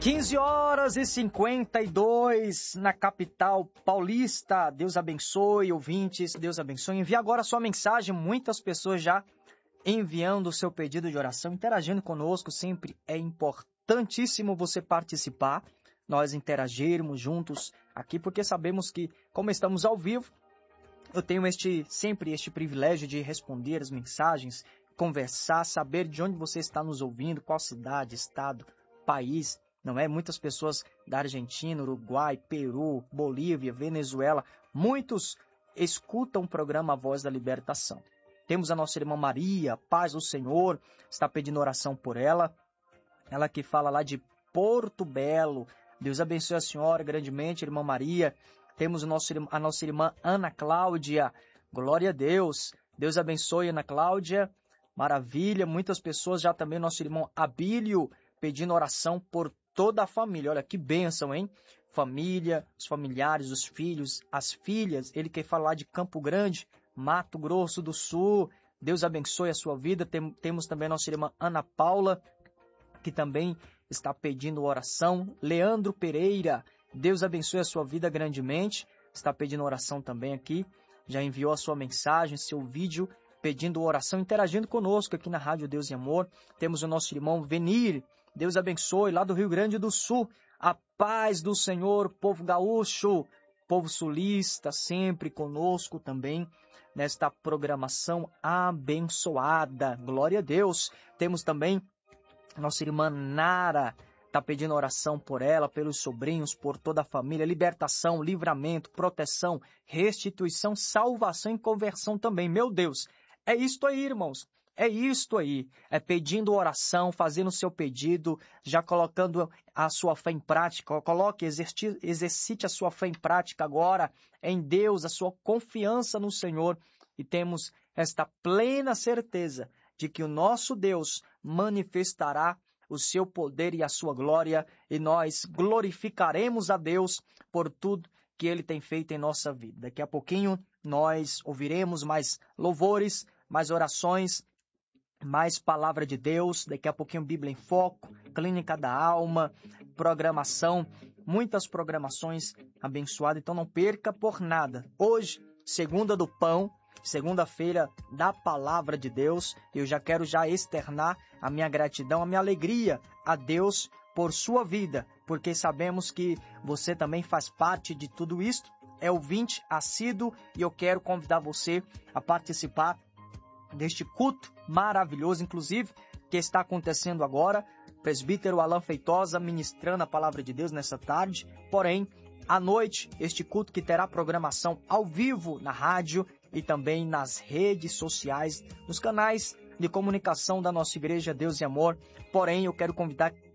15h52 na capital paulista. Deus abençoe, ouvintes, Deus abençoe. Envie agora a sua mensagem, muitas pessoas já enviando o seu pedido de oração, interagindo conosco. Sempre é importantíssimo você participar, nós interagirmos juntos aqui, porque sabemos que, como estamos ao vivo, eu tenho sempre este privilégio de responder as mensagens, conversar, saber de onde você está nos ouvindo, qual cidade, estado, país. Não é? Muitas pessoas da Argentina, Uruguai, Peru, Bolívia, Venezuela, muitos escutam o programa Voz da Libertação. Temos a nossa irmã Maria, paz do Senhor, está pedindo oração por ela. Ela que fala lá de Porto Belo. Deus abençoe a senhora grandemente, irmã Maria. Temos a nossa irmã Ana Cláudia. Glória a Deus. Deus abençoe Ana Cláudia. Maravilha. Muitas pessoas já também, nosso irmão Abílio, pedindo oração por toda a família. Olha que bênção, hein? Família, os familiares, os filhos, as filhas. Ele que fala lá de Campo Grande, Mato Grosso do Sul. Deus abençoe a sua vida. Temos também a nossa irmã Ana Paula, que também está pedindo oração. Leandro Pereira, Deus abençoe a sua vida grandemente. Está pedindo oração também aqui. Já enviou a sua mensagem, seu vídeo, pedindo oração, interagindo conosco aqui na Rádio Deus e Amor. Temos o nosso irmão Venir. Deus abençoe, lá do Rio Grande do Sul. A paz do Senhor, povo gaúcho, povo sulista, sempre conosco também nesta programação abençoada. Glória a Deus. Temos também nossa irmã Nara, está pedindo oração por ela, pelos sobrinhos, por toda a família. Libertação, livramento, proteção, restituição, salvação e conversão também. Meu Deus, é isto aí, irmãos. É isto aí, é pedindo oração, fazendo o seu pedido, já colocando a sua fé em prática. Exercite a sua fé em prática agora, em Deus, a sua confiança no Senhor. E temos esta plena certeza de que o nosso Deus manifestará o seu poder e a sua glória, e nós glorificaremos a Deus por tudo que Ele tem feito em nossa vida. Daqui a pouquinho nós ouviremos mais louvores, mais orações, mais palavra de Deus, daqui a pouquinho Bíblia em Foco, Clínica da Alma, programação, muitas programações abençoadas, então não perca por nada. Hoje, segunda do pão, segunda-feira da palavra de Deus, eu já quero externar a minha gratidão, a minha alegria a Deus por sua vida, porque sabemos que você também faz parte de tudo isto, é ouvinte assíduo, e eu quero convidar você a participar deste culto maravilhoso, inclusive, que está acontecendo agora. Presbítero Alan Feitosa ministrando a palavra de Deus nessa tarde. Porém, à noite, este culto que terá programação ao vivo na rádio e também nas redes sociais, nos canais de comunicação da nossa Igreja Deus e Amor. Porém, eu quero convidar